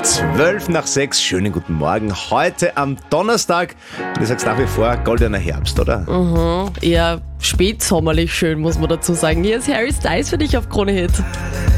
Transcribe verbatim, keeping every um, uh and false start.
Zwölf nach sechs, schönen guten Morgen. Heute am Donnerstag. Du sagst nach wie vor goldener Herbst, oder? Mhm, eher spätsommerlich schön, muss man dazu sagen. Hier ist Harry Styles für dich auf Krone Hit.